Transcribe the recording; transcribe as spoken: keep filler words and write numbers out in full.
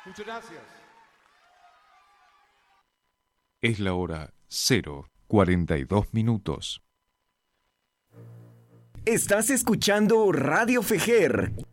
Muchas gracias. Es la hora cero cuarenta y dos minutos. Estás escuchando Radio Fejer